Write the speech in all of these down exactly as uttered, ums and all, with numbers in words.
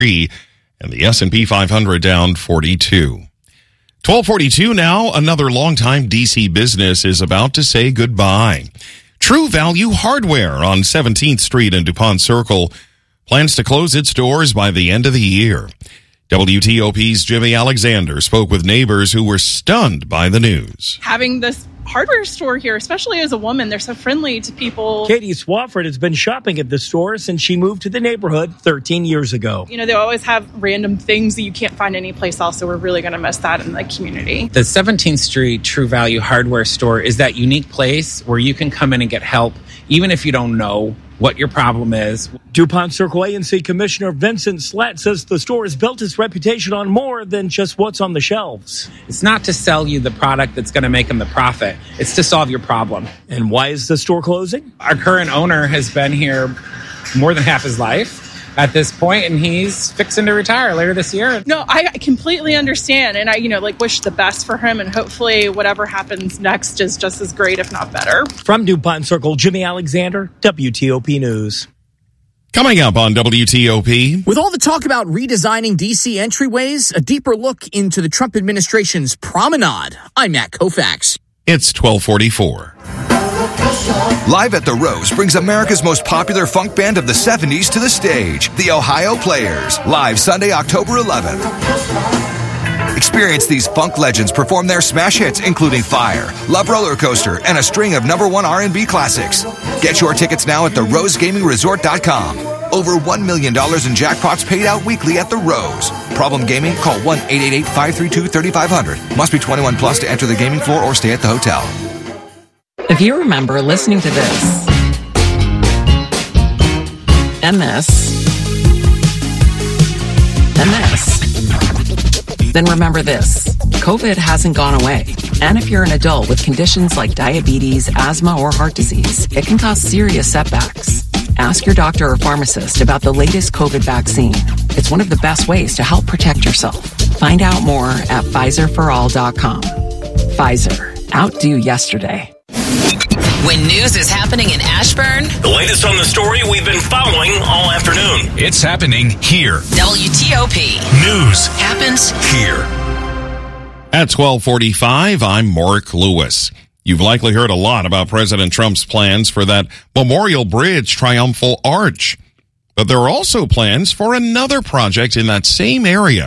and the S and P five hundred down forty-two. twelve forty-two now, another longtime D C business is about to say goodbye. True Value Hardware on seventeenth Street in DuPont Circle plans to close its doors by the end of the year. W T O P's Jimmy Alexander spoke with neighbors who were stunned by the news. Having this hardware store here, especially as a woman, they're so friendly to people. Katie Swafford has been shopping at the store since she moved to the neighborhood thirteen years ago. You know, they always have random things that you can't find anyplace else, so we're really going to miss that in the community. The seventeenth Street True Value Hardware Store is that unique place where you can come in and get help, even if you don't know what your problem is. DuPont Circle A and C Commissioner Vincent Slatt says the store has built its reputation on more than just what's on the shelves. It's not to sell you the product that's going to make them the profit. It's to solve your problem. And why is the store closing? Our current owner has been here more than half his life at this point, and he's fixing to retire later this year. No, I completely understand, and I, you know, like wish the best for him, and hopefully whatever happens next is just as great, if not better. From DuPont Circle, Jimmy Alexander, W T O P News. Coming up on W T O P. With all the talk about redesigning D C entryways, a deeper look into the Trump administration's promenade. I'm Matt Koufax. It's twelve forty-four. Live at the Rose brings America's most popular funk band of the seventies to the stage, the Ohio Players, live Sunday, October eleventh. Experience these funk legends perform their smash hits, including Fire, Love Roller Coaster, and a string of number one R and B classics. Get your tickets now at the rose gaming resort dot com. Over one million dollars in jackpots paid out weekly at the Rose. Problem gaming? Call one eight eight eight, five three two, three five zero zero. Must be twenty-one plus to enter the gaming floor or stay at the hotel. If you remember listening to this, and this, and this, then remember this. COVID hasn't gone away. And if you're an adult with conditions like diabetes, asthma, or heart disease, it can cause serious setbacks. Ask your doctor or pharmacist about the latest COVID vaccine. It's one of the best ways to help protect yourself. Find out more at Pfizer for all dot com. Pfizer. Outdo yesterday. When news is happening in Ashburn, the latest on the story we've been following all afternoon. It's happening here. W T O P. News happens here. At twelve forty-five, I'm Mark Lewis. You've likely heard a lot about President Trump's plans for that Memorial Bridge Triumphal Arch. But there are also plans for another project in that same area.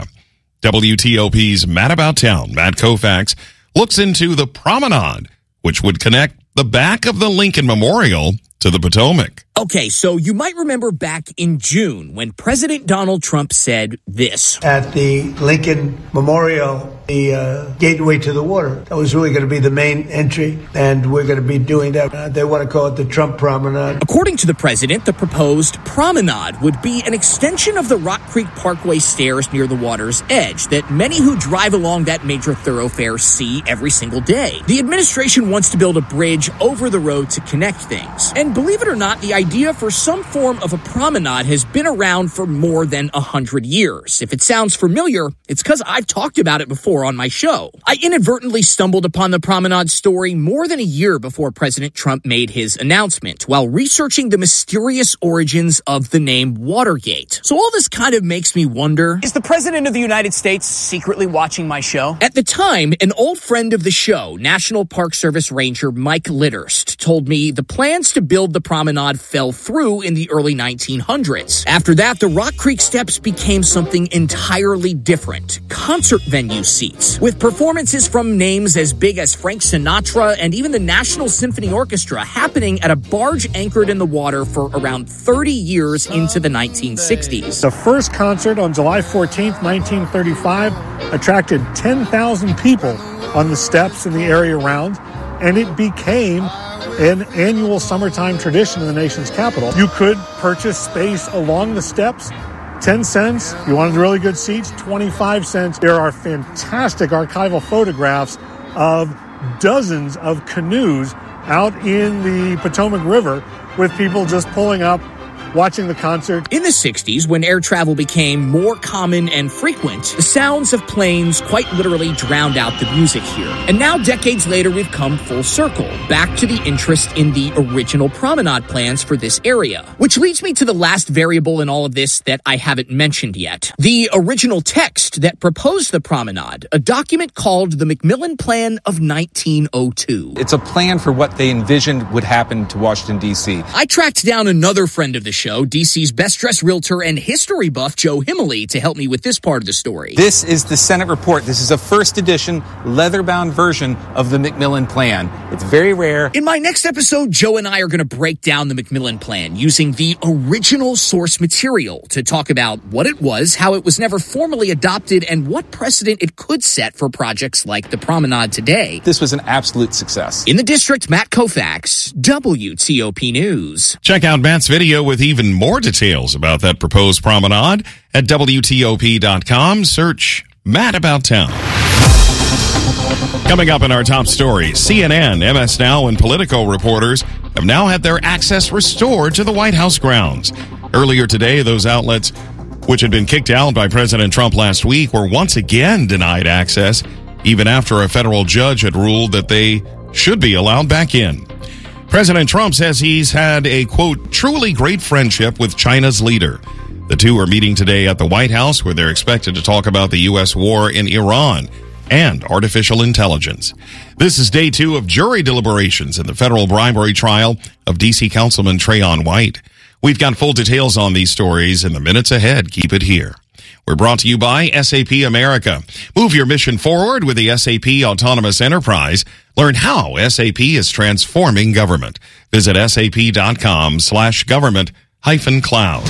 W T O P's Matt About Town, Matt Koufax, looks into the promenade, which would connect the back of the Lincoln Memorial to the Potomac. Okay, so you might remember back in June when President Donald Trump said this. At the Lincoln Memorial, the uh, gateway to the water, that was really going to be the main entry, and we're going to be doing that. Uh, they want to call it the Trump Promenade. According to the president, the proposed promenade would be an extension of the Rock Creek Parkway stairs near the water's edge that many who drive along that major thoroughfare see every single day. The administration wants to build a bridge over the road to connect things. And believe it or not, the idea for some form of a promenade has been around for more than a hundred years. If it sounds familiar, it's because I've talked about it before on my show. I inadvertently stumbled upon the promenade story more than a year before President Trump made his announcement while researching the mysterious origins of the name Watergate. So all this kind of makes me wonder, is the President of the United States secretly watching my show? At the time, an old friend of the show, National Park Service Ranger Mike Litterst, told me the plans to build the promenade fell through in the early nineteen hundreds. After that, the Rock Creek Steps became something entirely different. Concert venue seats, with performances from names as big as Frank Sinatra and even the National Symphony Orchestra happening at a barge anchored in the water for around thirty years into the nineteen sixties. The first concert on July fourteenth, nineteen thirty-five attracted ten thousand people on the steps in the area around, and it became an annual summertime tradition in the nation's capital. You could purchase space along the steps, ten cents. You wanted really good seats, twenty-five cents. There are fantastic archival photographs of dozens of canoes out in the Potomac River with people just pulling up watching the concert. In the sixties, when air travel became more common and frequent, the sounds of planes quite literally drowned out the music here. And now, decades later, we've come full circle, back to the interest in the original promenade plans for this area. Which leads me to the last variable in all of this that I haven't mentioned yet. The original text that proposed the promenade, a document called the McMillan Plan of nineteen oh two. It's a plan for what they envisioned would happen to Washington, D C. I tracked down another friend of the show, D C's best-dressed realtor and history buff, Joe Himmeley, to help me with this part of the story. This is the Senate report. This is a first edition, leather-bound version of the McMillan Plan. It's very rare. In my next episode, Joe and I are going to break down the McMillan Plan using the original source material to talk about what it was, how it was never formally adopted, and what precedent it could set for projects like the Promenade today. This was an absolute success. In the district, Matt Koufax, W T O P News. Check out Matt's video with even more details about that proposed promenade at W T O P dot com. Search Matt About Town. Coming up in our top stories, C N N, M S Now, and Politico reporters have now had their access restored to the White House grounds. Earlier today, those outlets, which had been kicked out by President Trump last week, were once again denied access, even after a federal judge had ruled that they should be allowed back in. President Trump says he's had a, quote, truly great friendship with China's leader. The two are meeting today at the White House, where they're expected to talk about the U S war in Iran and artificial intelligence. This is day two of jury deliberations in the federal bribery trial of D C Councilman Trayon White. We've got full details on these stories in the minutes ahead. Keep it here. We're brought to you by S A P America. Move your mission forward with the S A P Autonomous Enterprise. Learn how S A P is transforming government. Visit sap.com slash government hyphen cloud.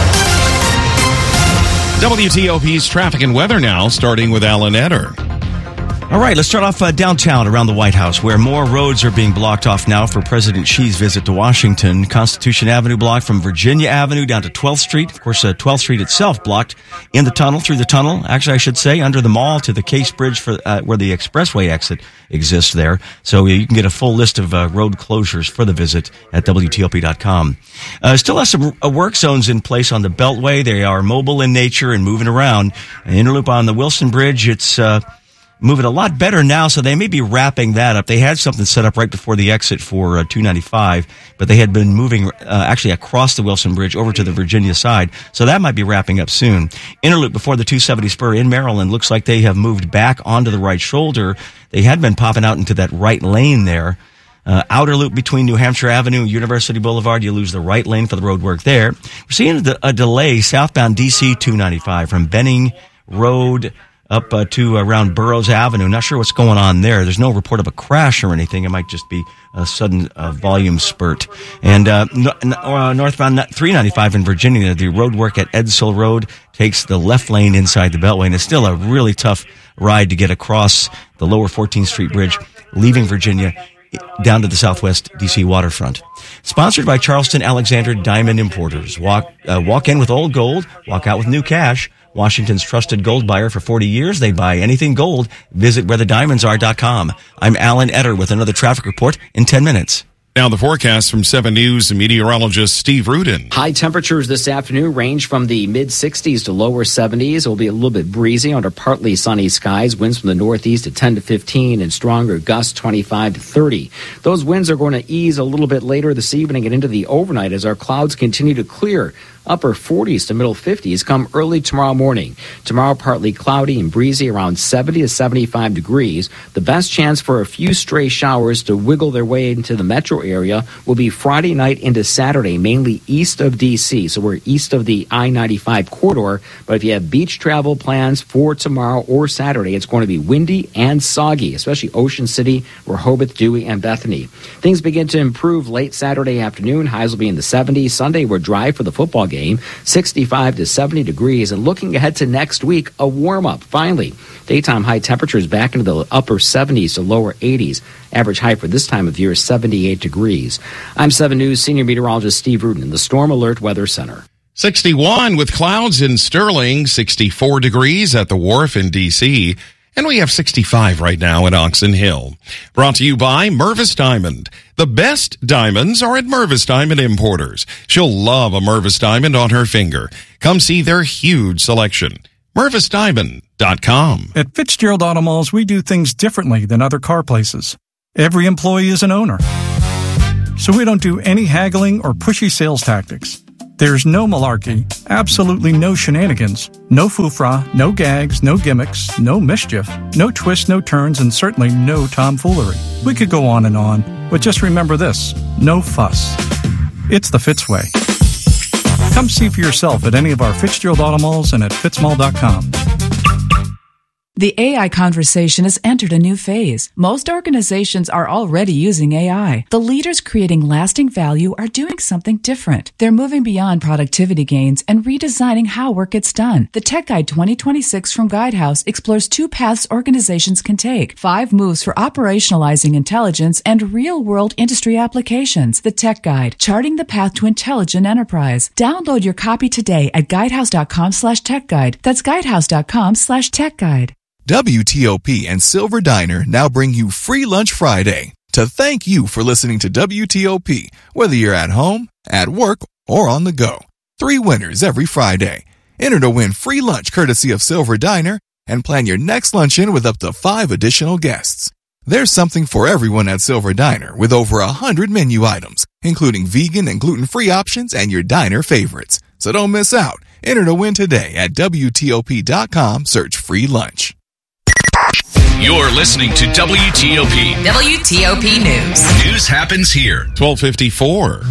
W T O P's traffic and weather now, starting with Alan Etter. All right, let's start off uh, downtown around the White House, where more roads are being blocked off now for President Xi's visit to Washington. Constitution Avenue blocked from Virginia Avenue down to twelfth Street. Of course, uh, twelfth Street itself blocked in the tunnel, through the tunnel. Actually, I should say, under the mall to the Case Bridge for uh, where the expressway exit exists there. So you can get a full list of uh, road closures for the visit at W T O P dot com. Uh, still has some uh, work zones in place on the Beltway. They are mobile in nature and moving around. An interloop on the Wilson Bridge, it's uh moving a lot better now, so they may be wrapping that up. They had something set up right before the exit for uh, two ninety-five, but they had been moving uh, actually across the Wilson Bridge over to the Virginia side, so that might be wrapping up soon. Interloop before the two seventy spur in Maryland looks like they have moved back onto the right shoulder. They had been popping out into that right lane there. Uh, outer loop between New Hampshire Avenue and University Boulevard, you lose the right lane for the road work there. We're seeing a, a delay southbound D C two ninety-five from Benning Road up uh, to around Burroughs Avenue. Not sure what's going on there. There's no report of a crash or anything. It might just be a sudden uh, volume spurt. And uh, no, uh, northbound three ninety-five in Virginia, the road work at Edsall Road takes the left lane inside the Beltway. And it's still a really tough ride to get across the lower fourteenth Street Bridge, leaving Virginia down to the southwest D C waterfront. Sponsored by Charleston Alexander Diamond Importers. Walk, uh, walk in with old gold, walk out with new cash. Washington's trusted gold buyer for forty years. They buy anything gold. Visit where the diamonds are dot com. I'm Alan Etter with another traffic report in ten minutes. Now the forecast from seven News and meteorologist Steve Rudin. High temperatures this afternoon range from the mid-sixties to lower seventies. It will be a little bit breezy under partly sunny skies. Winds from the northeast at ten to fifteen and stronger gusts twenty-five to thirty. Those winds are going to ease a little bit later this evening and into the overnight as our clouds continue to clear. Upper forties to middle fifties come early tomorrow morning. Tomorrow, partly cloudy and breezy around seventy to seventy-five degrees. The best chance for a few stray showers to wiggle their way into the metro area will be Friday night into Saturday, mainly east of D C. So we're east of the I ninety-five corridor. But if you have beach travel plans for tomorrow or Saturday, it's going to be windy and soggy, especially Ocean City, Rehoboth, Dewey, and Bethany. Things begin to improve late Saturday afternoon. Highs will be in the seventies. Sunday, we're dry for the football game, sixty-five to seventy degrees. And looking ahead to next week, a warm-up, finally. Daytime high temperatures back into the upper seventies to lower eighties. Average high for this time of year is seventy-eight degrees. I'm seven News senior meteorologist Steve Rudin in the Storm Alert Weather Center. sixty-one with clouds in Sterling, sixty-four degrees at the Wharf in D C, And we have sixty-five right now at Oxon Hill. Brought to you by Mervis Diamond. The best diamonds are at Mervis Diamond Importers. She'll love a Mervis Diamond on her finger. Come see their huge selection. Mervis Diamond dot com. At Fitzgerald Auto Malls, we do things differently than other car places. Every employee is an owner. So we don't do any haggling or pushy sales tactics. There's no malarkey, absolutely no shenanigans, no foofra, no gags, no gimmicks, no mischief, no twists, no turns, and certainly no tomfoolery. We could go on and on, but just remember this, no fuss. It's the Fitz way. Come see for yourself at any of our Fitzgerald Auto Malls and at fitzmall dot com. The A I conversation has entered a new phase. Most organizations are already using A I. The leaders creating lasting value are doing something different. They're moving beyond productivity gains and redesigning how work gets done. The Tech Guide twenty twenty-six from Guidehouse explores two paths organizations can take. Five moves for operationalizing intelligence and real-world industry applications. The Tech Guide, charting the path to intelligent enterprise. Download your copy today at guidehouse dot com slash tech guide. That's guidehouse dot com slash tech guide. W T O P and Silver Diner now bring you Free Lunch Friday to thank you for listening to W T O P, whether you're at home, at work, or on the go. Three winners every Friday. Enter to win free lunch courtesy of Silver Diner and plan your next luncheon with up to five additional guests. There's something for everyone at Silver Diner with over a hundred menu items, including vegan and gluten-free options and your diner favorites. So don't miss out. Enter to win today at W T O P dot com. Search free lunch. You're listening to W T O P. W T O P News. News happens here. twelve fifty-four.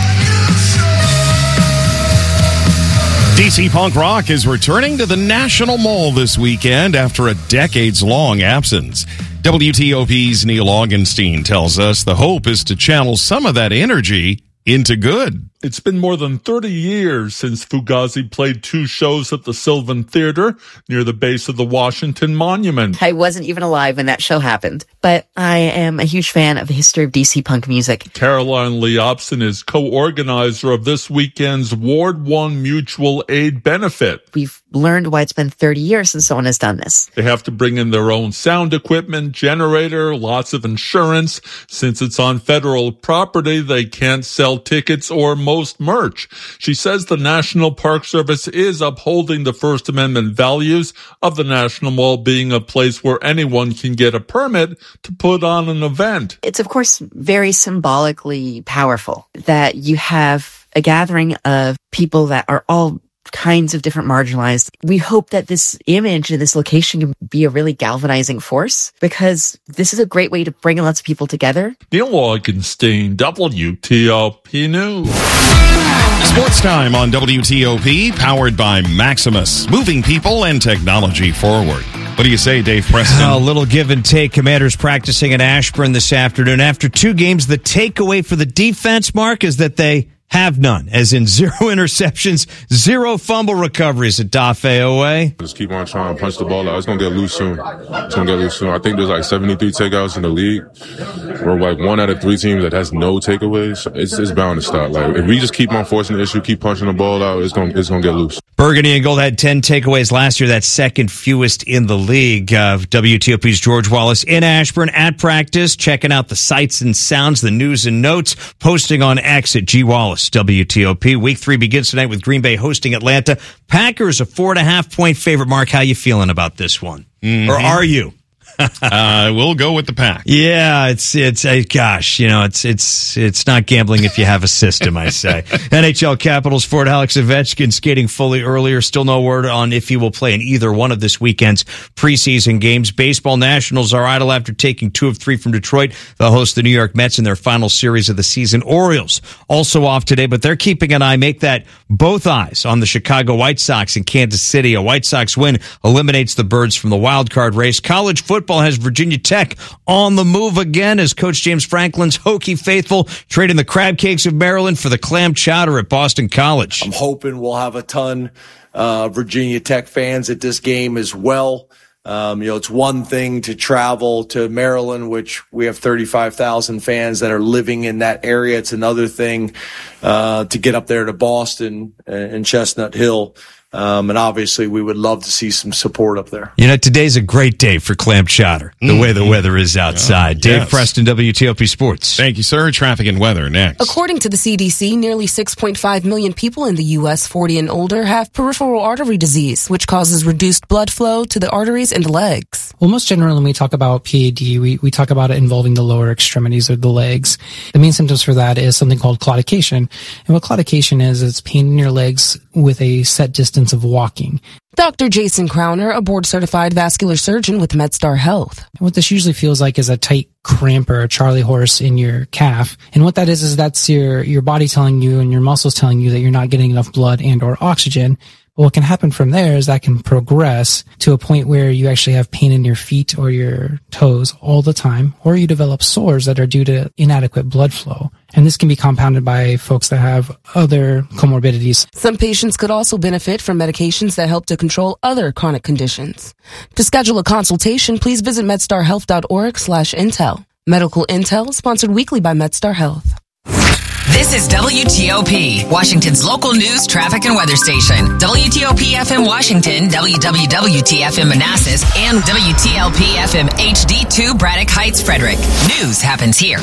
D C Punk Rock is returning to the National Mall this weekend after a decades-long absence. W T O P's Neil Augenstein tells us the hope is to channel some of that energy into good. It's been more than thirty years since Fugazi played two shows at the Sylvan Theater near the base of the Washington Monument. I wasn't even alive when that show happened, but I am a huge fan of the history of D C punk music. Caroline Leopson is co-organizer of this weekend's Ward one Mutual Aid Benefit. We've learned why it's been thirty years since someone has done this. They have to bring in their own sound equipment, generator, lots of insurance. Since it's on federal property, they can't sell tickets or most merch. She says the National Park Service is upholding the First Amendment values of the National Mall being a place where anyone can get a permit to put on an event. It's, of course, very symbolically powerful that you have a gathering of people that are all kinds of different marginalized. We hope that this image and this location can be a really galvanizing force because this is a great way to bring lots of people together. Neil Augenstein, W T O P News. Sports time on W T O P, powered by Maximus, moving people and technology forward. What do you say, Dave Preston? A little give and take. Commanders practicing in Ashburn this afternoon. After two games, the takeaway for the defense, Mark, is that they have none, as in zero interceptions, zero fumble recoveries at Dafe Owe. Just keep on trying to punch the ball out. It's going to get loose soon. It's going to get loose soon. I think there's like seventy-three takeouts in the league. We're like one out of three teams that has no takeaways. It's, it's bound to stop. Like, if we just keep on forcing the issue, keep punching the ball out, it's going, it's going to get loose. Burgundy and Gold had ten takeaways last year. That's second fewest in the league. Uh, W T O P's George Wallace in Ashburn at practice, checking out the sights and sounds, the news and notes, posting on X at G Wallace. W T O P. Week three begins tonight with Green Bay hosting Atlanta. Packers a four and a half point favorite. Mark, how you feeling about this one? Mm-hmm. Or are you? uh, we'll go with the Pack. Yeah, it's it's uh, gosh, you know, it's it's it's not gambling if you have a system, I say. N H L Capitals forward Alex Ovechkin skating fully earlier. Still no word on if he will play in either one of this weekend's preseason games. Baseball Nationals are idle after taking two of three from Detroit. They'll host the New York Mets in their final series of the season. Orioles also off today, but they're keeping an eye. Make that both eyes on the Chicago White Sox in Kansas City. A White Sox win eliminates the Birds from the wild card race. College football has Virginia Tech on the move again as Coach James Franklin's Hokie faithful trading the crab cakes of Maryland for the clam chowder at Boston College. I'm hoping we'll have a ton of uh, Virginia Tech fans at this game as well. Um, you know, it's one thing to travel to Maryland, which we have thirty-five thousand fans that are living in that area. It's another thing uh, to get up there to Boston and Chestnut Hill. Um, and obviously, we would love to see some support up there. You know, today's a great day for clam chowder, the mm-hmm. way the weather is outside. Oh, Dave yes. Preston, W T O P Sports. Thank you, sir. Traffic and weather next. According to the C D C, nearly six point five million people in the U S forty and older have peripheral artery disease, which causes reduced blood flow to the arteries in the legs. Well, most generally, when we talk about P A D, we, we talk about it involving the lower extremities of the legs. The main symptoms for that is something called claudication. And what claudication is, it's pain in your legs with a set distance of walking. Doctor Jason Crowner, a board-certified vascular surgeon with MedStar Health. What this usually feels like is a tight cramp or a Charlie horse in your calf. And what that is, is that's your, your body telling you and your muscles telling you that you're not getting enough blood and or oxygen. But what can happen from there is that can progress to a point where you actually have pain in your feet or your toes all the time, or you develop sores that are due to inadequate blood flow. And this can be compounded by folks that have other comorbidities. Some patients could also benefit from medications that help to control other chronic conditions. To schedule a consultation, please visit medstarhealth.org slash intel. Medical Intel, sponsored weekly by MedStar Health. This is W T O P, Washington's local news, traffic, and weather station. W T O P F M Washington, W W W T F M Manassas, and W T L P F M H D two Braddock Heights, Frederick. News happens here.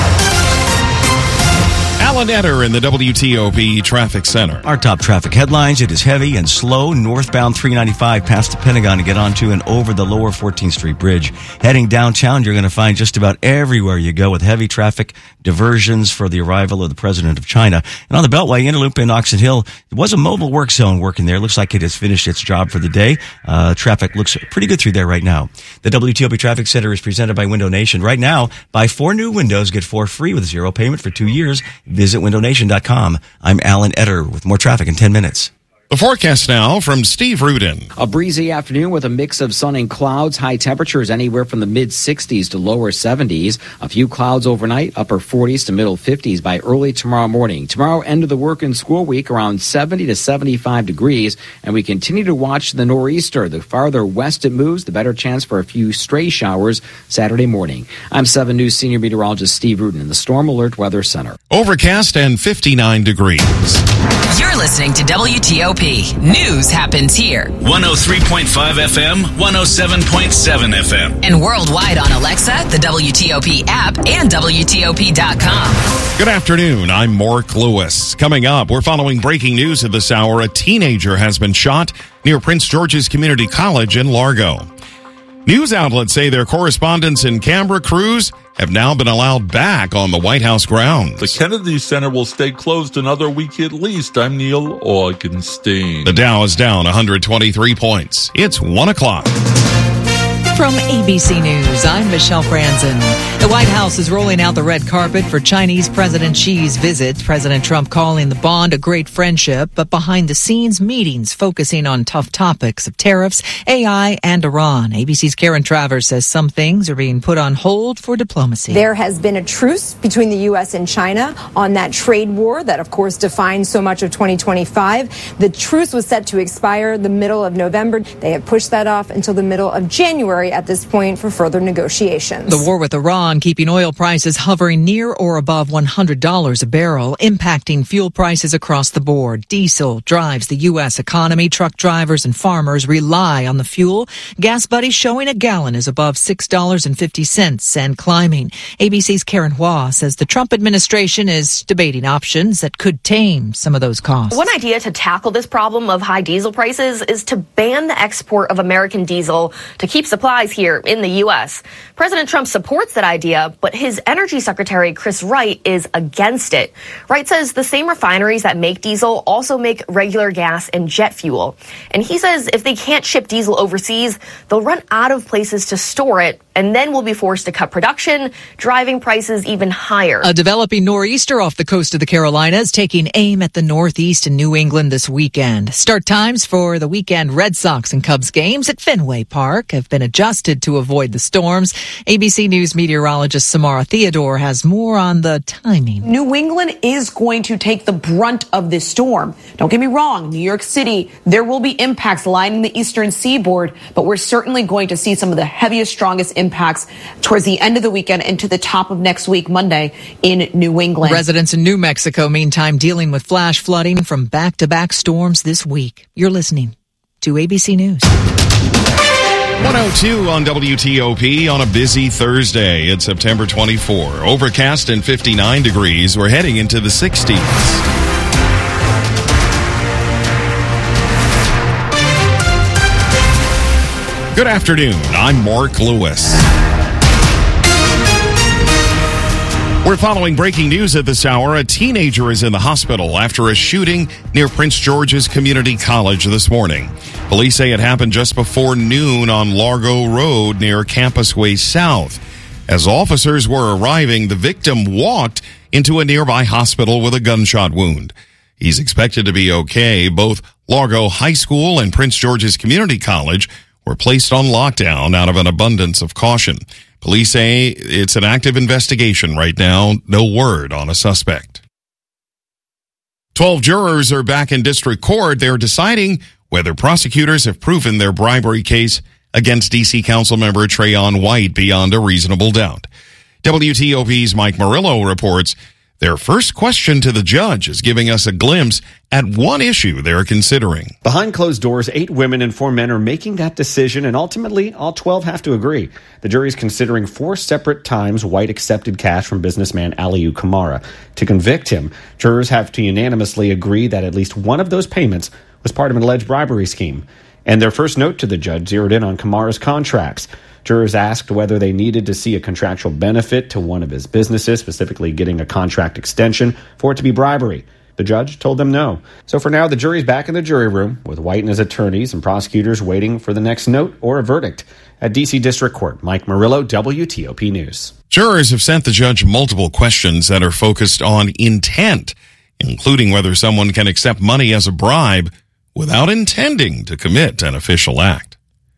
Alan Etter in the W T O P Traffic Center. Our top traffic headlines. It is heavy and slow northbound three ninety-five past the Pentagon to get onto and over the lower fourteenth Street Bridge. Heading downtown, you're going to find just about everywhere you go with heavy traffic diversions for the arrival of the President of China. And on the Beltway, Interloop in Oxon Hill, there was a mobile work zone working there. Looks like it has finished its job for the day. Uh, traffic looks pretty good through there right now. The W T O P Traffic Center is presented by Window Nation. Right now, buy four new windows, get four free with zero payment for two years. Visit window nation dot com. I'm Alan Etter with more traffic in ten minutes. The forecast now from Steve Rudin. A breezy afternoon with a mix of sun and clouds. High temperatures anywhere from the mid sixties to lower seventies. A few clouds overnight, upper forties to middle fifties by early tomorrow morning. Tomorrow, end of the work and school week, around seventy to seventy-five degrees. And we continue to watch the nor'easter. The farther west it moves, the better chance for a few stray showers Saturday morning. I'm seven News senior meteorologist Steve Rudin in the Storm Alert Weather Center. Overcast and fifty-nine degrees. You're listening to W T O P. News happens here. one oh three point five F M, one oh seven point seven F M. And worldwide on Alexa, the W T O P app, and W T O P dot com. Good afternoon. I'm Mark Lewis. Coming up, we're following breaking news at this hour. A teenager has been shot near Prince George's Community College in Largo. News outlets say their correspondents in Canberra crews have now been allowed back on the White House grounds. The Kennedy Center will stay closed another week at least. I'm Neil Augenstein. The Dow is down one hundred twenty-three points. It's one o'clock. From A B C News, I'm Michelle Franzen. The White House is rolling out the red carpet for Chinese President Xi's visit. President Trump calling the bond a great friendship, but behind-the-scenes meetings focusing on tough topics of tariffs, A I, and Iran. A B C's Karen Travers says some things are being put on hold for diplomacy. There has been a truce between the U S and China on that trade war that, of course, defines so much of twenty twenty-five. The truce was set to expire the middle of November. They have pushed that off until the middle of January at this point for further negotiations. The war with Iran keeping oil prices hovering near or above one hundred dollars a barrel, impacting fuel prices across the board. Diesel drives the U S economy. Truck drivers and farmers rely on the fuel. Gas Buddy showing a gallon is above six dollars and fifty cents and climbing. A B C's Karen Hua says the Trump administration is debating options that could tame some of those costs. One idea to tackle this problem of high diesel prices is to ban the export of American diesel to keep supplies here in the U S. President Trump supports that idea, but his Energy Secretary Chris Wright is against it. Wright says the same refineries that make diesel also make regular gas and jet fuel. And he says if they can't ship diesel overseas, they'll run out of places to store it, and then we'll be forced to cut production, driving prices even higher. A developing nor'easter off the coast of the Carolinas taking aim at the Northeast and New England this weekend. Start times for the weekend Red Sox and Cubs games at Fenway Park have been adjusted adjusted to avoid the storms. A B C News meteorologist Samara Theodore has more on the timing. New England is going to take the brunt of this storm. Don't get me wrong, New York City, there will be impacts lining the eastern seaboard, but we're certainly going to see some of the heaviest, strongest impacts towards the end of the weekend into the top of next week, Monday, in New England. Residents in New Mexico, meantime, dealing with flash flooding from back-to-back storms this week. You're listening to A B C News. one oh two on W T O P on a busy Thursday. It's September twenty-fourth. Overcast and fifty-nine degrees. We're heading into the sixties. Good afternoon. I'm Mark Lewis. We're following breaking news at this hour. A teenager is in the hospital after a shooting near Prince George's Community College this morning. Police say it happened just before noon on Largo Road near Campus Way South. As officers were arriving, the victim walked into a nearby hospital with a gunshot wound. He's expected to be okay. Both Largo High School and Prince George's Community College were placed on lockdown out of an abundance of caution. Police say it's an active investigation right now. No word on a suspect. Twelve jurors are back in district court. They're deciding whether prosecutors have proven their bribery case against D C Councilmember Trayon White beyond a reasonable doubt. W T O P's Mike Murillo reports their first question to the judge is giving us a glimpse at one issue they're considering. Behind closed doors, eight women and four men are making that decision, and ultimately, all twelve have to agree. The jury's considering four separate times White accepted cash from businessman Aliu Kamara. To convict him, jurors have to unanimously agree that at least one of those payments was part of an alleged bribery scheme. And their first note to the judge zeroed in on Kamara's contracts. Jurors asked whether they needed to see a contractual benefit to one of his businesses, specifically getting a contract extension, for it to be bribery. The judge told them no. So for now, the jury's back in the jury room, with White and his attorneys and prosecutors waiting for the next note or a verdict. At D C District Court, Mike Murillo, W T O P News. Jurors have sent the judge multiple questions that are focused on intent, including whether someone can accept money as a bribe without intending to commit an official act.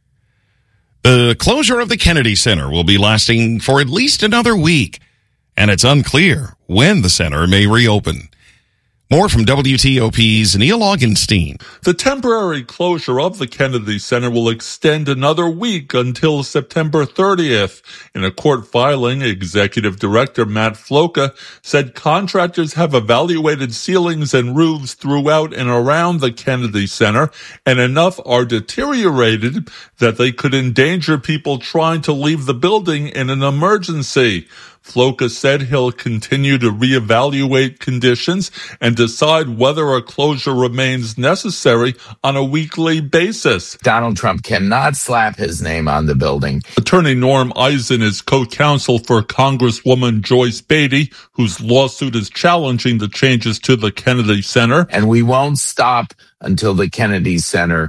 The closure of the Kennedy Center will be lasting for at least another week, and it's unclear when the center may reopen. More from W T O P's Neil Augenstein. The temporary closure of the Kennedy Center will extend another week until September thirtieth. In a court filing, Executive Director Matt Floca said contractors have evaluated ceilings and roofs throughout and around the Kennedy Center, and enough are deteriorated that they could endanger people trying to leave the building in an emergency. Floca said he'll continue to reevaluate conditions and decide whether a closure remains necessary on a weekly basis. Donald Trump cannot slap his name on the building. Attorney Norm Eisen is co-counsel for Congresswoman Joyce Beatty, whose lawsuit is challenging the changes to the Kennedy Center. And we won't stop until the Kennedy Center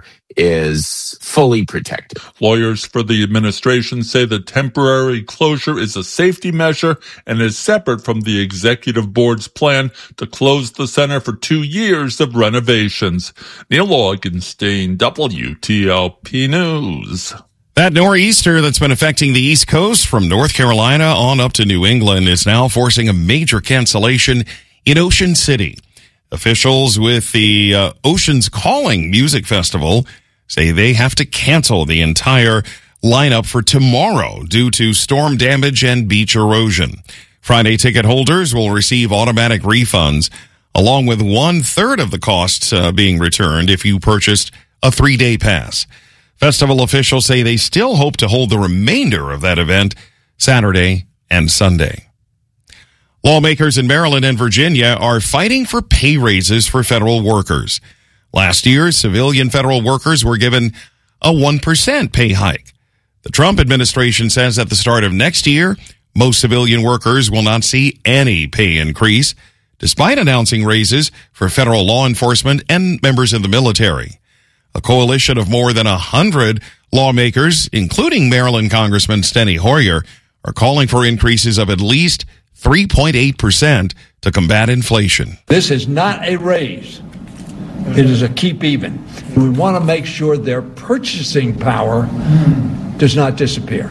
is fully protected. Lawyers for the administration say the temporary closure is a safety measure and is separate from the executive board's plan to close the center for two years of renovations. Neil Augenstein, W T O P News. That nor'easter that's been affecting the East Coast from North Carolina on up to New England is now forcing a major cancellation in Ocean City. Officials with the uh, Oceans Calling Music Festival say they have to cancel the entire lineup for tomorrow due to storm damage and beach erosion. Friday ticket holders will receive automatic refunds, along with one-third of the costs uh, being returned if you purchased a three-day pass. Festival officials say they still hope to hold the remainder of that event Saturday and Sunday. Lawmakers in Maryland and Virginia are fighting for pay raises for federal workers. Last year, civilian federal workers were given a one percent pay hike. The Trump administration says at the start of next year, most civilian workers will not see any pay increase, despite announcing raises for federal law enforcement and members of the military. A coalition of more than one hundred lawmakers, including Maryland Congressman Steny Hoyer, are calling for increases of at least three point eight percent to combat inflation. This is not a raise. It is a keep even. We want to make sure their purchasing power does not disappear.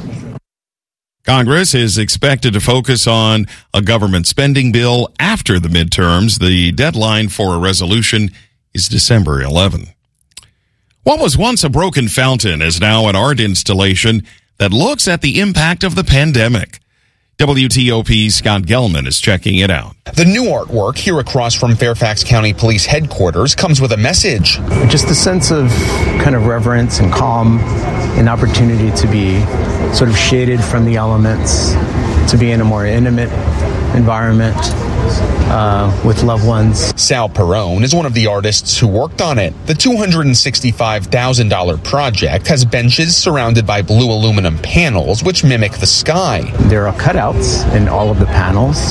Congress is expected to focus on a government spending bill after the midterms. The deadline for a resolution is December eleventh. What was once a broken fountain is now an art installation that looks at the impact of the pandemic. W T O P's Scott Gelman is checking it out. The new artwork here across from Fairfax County Police Headquarters comes with a message. Just a sense of kind of reverence and calm, an opportunity to be sort of shaded from the elements, to be in a more intimate environment uh, with loved ones. Sal Perone is one of the artists who worked on it. The two hundred sixty-five thousand dollars project has benches surrounded by blue aluminum panels which mimic the sky. There are cutouts in all of the panels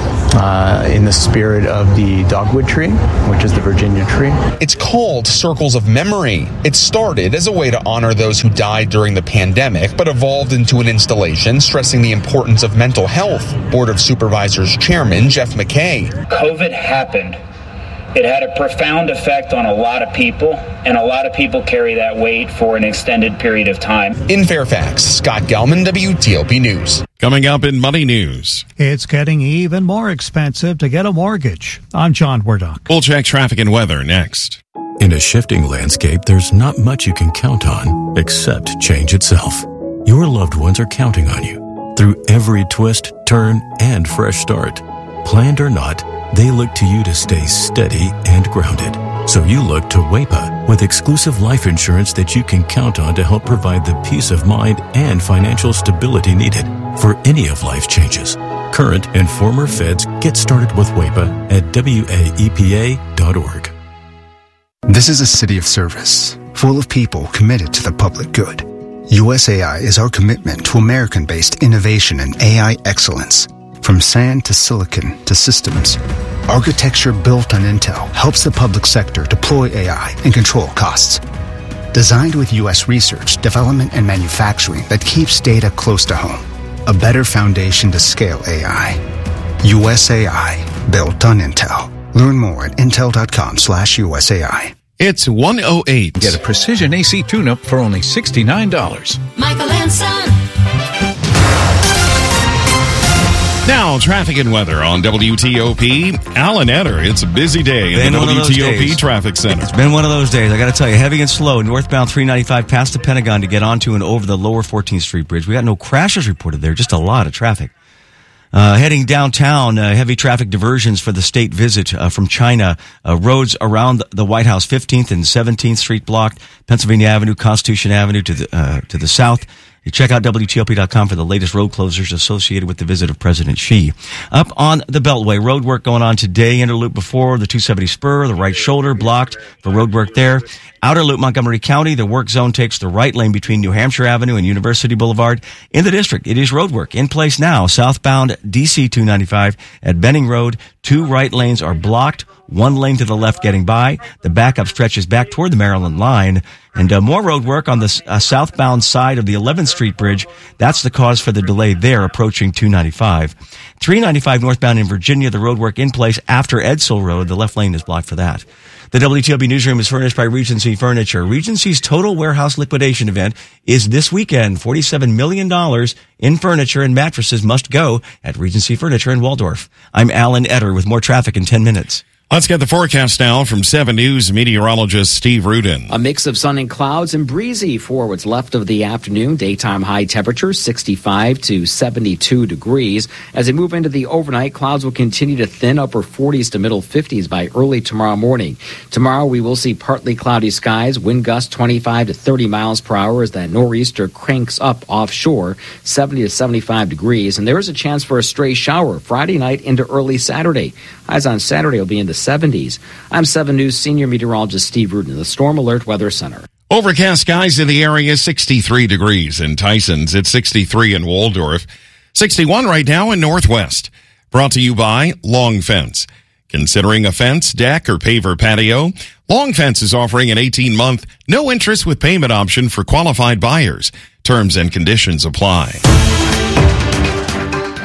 uh, in the spirit of the dogwood tree, which is the Virginia tree. It's called Circles of Memory. It started as a way to honor those who died during the pandemic, but evolved into an installation stressing the importance of mental health. Board of Supervisors Chairman Jeff McKay. COVID happened. It had a profound effect on a lot of people, and a lot of people carry that weight for an extended period of time. In Fairfax, Scott Gelman, W T O P News. Coming up in Money News. It's getting even more expensive to get a mortgage. I'm John Wardock. We'll check traffic and weather next. In a shifting landscape, there's not much you can count on except change itself. Your loved ones are counting on you through every twist, turn, and fresh start. Planned or not, they look to you to stay steady and grounded. So you look to W A P A with exclusive life insurance that you can count on to help provide the peace of mind and financial stability needed for any of life's changes. Current and former feds get started with W A P A at W A E P A dot org. This is a city of service, full of people committed to the public good. U S A I is our commitment to American-based innovation and A I excellence. From sand to silicon to systems, architecture built on Intel helps the public sector deploy A I and control costs. Designed with U S research, development, and manufacturing that keeps data close to home. A better foundation to scale A I. U S A I, built on Intel. Learn more at intel.com slash USAI. It's one oh eight. Get a precision A C tune-up for only sixty-nine dollars. Michael and Son. Now, traffic and weather on W T O P. Alan Etter, it's a busy day been in the W T O P days. Traffic Center. It's been one of those days. I got to tell you, heavy and slow. Northbound three ninety-five past the Pentagon to get onto and over the lower fourteenth Street Bridge. We got no crashes reported there, just a lot of traffic. Uh, heading downtown, uh, heavy traffic diversions for the state visit uh, from China. Uh, roads around the White House, fifteenth and seventeenth Street blocked. Pennsylvania Avenue, Constitution Avenue to the uh, to the south. You check out W T O P dot com for the latest road closures associated with the visit of President Xi. Up on the Beltway, road work going on today. Inner loop before the two seventy spur, the right shoulder blocked for road work there. Outer loop, Montgomery County, the work zone takes the right lane between New Hampshire Avenue and University Boulevard. In the district, it is road work in place now. Southbound D C two ninety-five at Benning Road, two right lanes are blocked. One lane to the left getting by. The backup stretches back toward the Maryland line. And uh, more road work on the uh, southbound side of the eleventh Street Bridge. That's the cause for the delay there approaching two ninety-five. three ninety-five northbound in Virginia, the road work in place after Edsall Road. The left lane is blocked for that. The W T O P newsroom is furnished by Regency Furniture. Regency's total warehouse liquidation event is this weekend. forty-seven million dollars in furniture and mattresses must go at Regency Furniture in Waldorf. I'm Alan Etter with more traffic in ten minutes. Let's get the forecast now from seven News meteorologist Steve Rudin. A mix of sun and clouds and breezy for what's left of the afternoon. Daytime high temperature sixty-five to seventy-two degrees. As we move into the overnight, clouds will continue to thin, upper forties to middle fifties by early tomorrow morning. Tomorrow we will see partly cloudy skies, wind gusts twenty-five to thirty miles per hour as that nor'easter cranks up offshore, seventy to seventy-five degrees. And there is a chance for a stray shower Friday night into early Saturday. Highs on Saturday will be in the seventies. I'm seven News senior meteorologist Steve Rudin, the Storm Alert Weather Center. Overcast skies in the area, sixty-three degrees in Tysons. It's sixty-three in Waldorf. sixty-one right now in Northwest. Brought to you by Long Fence. Considering a fence, deck, or paver patio? Long Fence is offering an eighteen-month, no interest with payment option for qualified buyers. Terms and conditions apply.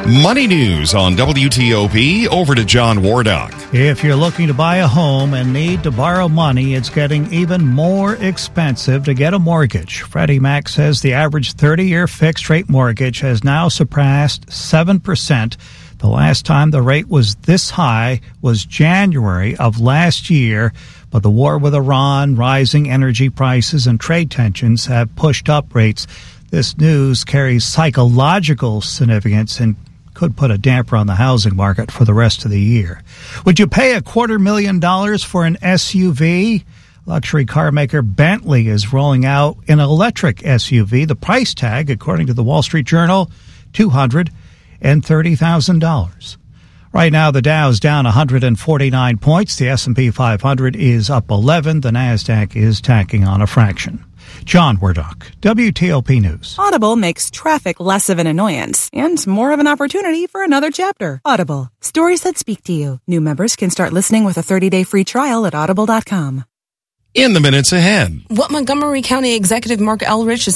Money news on W T O P. Over to John Wardock. If you're looking to buy a home and need to borrow money, it's getting even more expensive to get a mortgage. Freddie Mac says the average thirty-year fixed-rate mortgage has now surpassed seven percent. The last time the rate was this high was January of last year, but the war with Iran, rising energy prices, and trade tensions have pushed up rates. This news carries psychological significance and could put a damper on the housing market for the rest of the year. Would you pay a quarter million dollars for an S U V? Luxury car maker Bentley is rolling out an electric S U V. The price tag, according to the Wall Street Journal, two hundred thirty thousand dollars. Right now, the Dow's down one hundred forty-nine points. The S and P five hundred is up eleven. The NASDAQ is tacking on a fraction. John Wardock, W T O P News. Audible makes traffic less of an annoyance and more of an opportunity for another chapter. Audible, stories that speak to you. New members can start listening with a thirty-day free trial at audible dot com. In the minutes ahead. What Montgomery County Executive Mark Elrich is